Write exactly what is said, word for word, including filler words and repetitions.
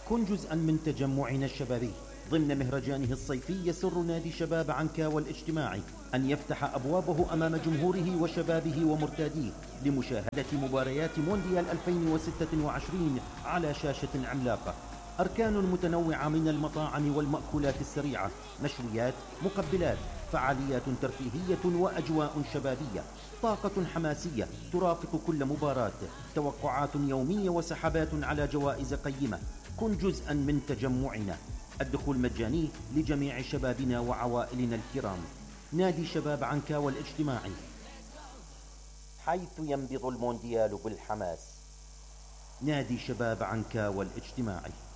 كن جزءا من تجمعنا الشبابي ضمن مهرجانه الصيفي. يسر نادي شباب عنكاوى الاجتماعي أن يفتح أبوابه أمام جمهوره وشبابه ومرتاديه لمشاهدة مباريات مونديال ألفين وستة وعشرين على شاشة عملاقة. أركان متنوعة من المطاعم والمأكولات السريعة، نشويات، مقبلات، فعاليات ترفيهية وأجواء شبابية، طاقة حماسية ترافق كل مباراة، توقعات يومية وسحبات على جوائز قيمة. كن جزءا من تجمعنا. الدخول مجاني لجميع شبابنا وعوائلنا الكرام. نادي شباب عنكاوى الاجتماعي، حيث ينبض المونديال بالحماس. نادي شباب عنكاوى الاجتماعي.